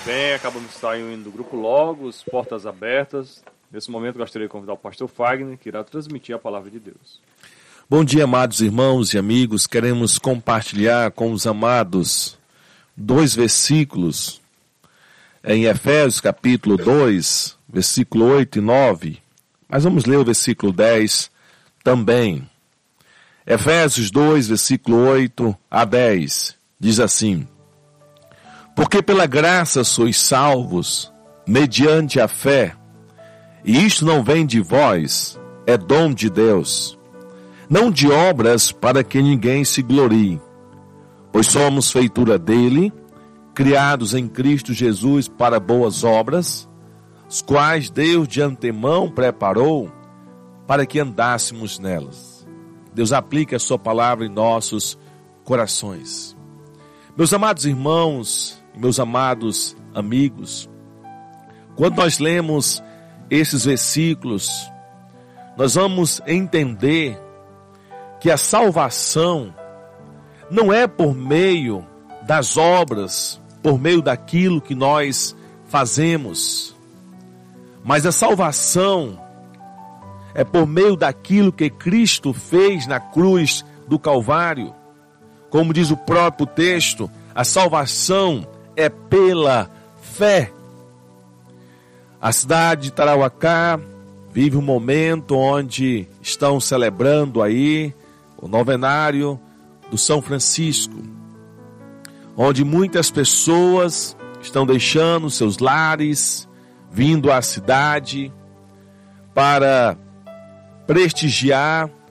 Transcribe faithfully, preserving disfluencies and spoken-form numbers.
bem, acabamos de sair do Grupo Logos, Portas Abertas. Nesse momento gostaria de convidar o pastor Fagner, que irá transmitir a palavra de Deus. Bom dia, amados irmãos e amigos. Queremos compartilhar com os amados dois versículos em Efésios capítulo dois, versículo oito e nove. Mas vamos ler o versículo dez também. Efésios dois, versículo oito a dez, diz assim: Porque pela graça sois salvos, mediante a fé, e isto não vem de vós, é dom de Deus, não de obras para que ninguém se glorie, pois somos feitura dele, criados em Cristo Jesus para boas obras, os quais Deus de antemão preparou para que andássemos nelas. Deus aplique a sua palavra em nossos corações. Meus amados irmãos, meus amados amigos, quando nós lemos esses versículos, nós vamos entender que a salvação não é por meio das obras, por meio daquilo que nós fazemos, mas a salvação é por meio daquilo que Cristo fez na cruz do Calvário. Como diz o próprio texto, a salvação é pela fé. A cidade de Tarauacá vive um momento onde estão celebrando aí o novenário do São Francisco, onde muitas pessoas estão deixando seus lares, vindo à cidade para prestigiar